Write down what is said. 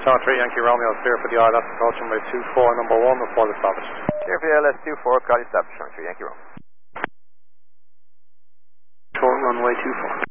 Channel 3 Yankee Romeo, clear for the ILS, approach runway 24, number 1, report established. Clear for the ILS 24, call established, Channel 3 Yankee Romeo. Short runway 24.